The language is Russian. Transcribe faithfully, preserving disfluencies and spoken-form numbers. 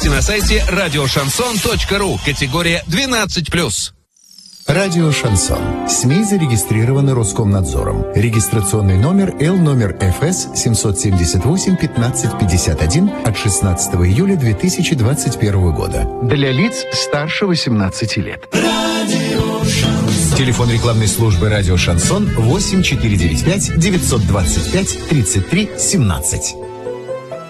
На сайте радио шансон точка ру. Категория двенадцать плюс. Радио «Шансон». СМИ зарегистрированы Роскомнадзором. Регистрационный номер Л номер эф эс семь семь восемь пятнадцать пятьдесят один от шестнадцатого июля две тысячи двадцать первого года. Для лиц старше восемнадцати лет. Радио «Шансон». Телефон рекламной службы «Радио Шансон» восемь четыре девять пять девятьсот двадцать пять тридцать три семнадцать.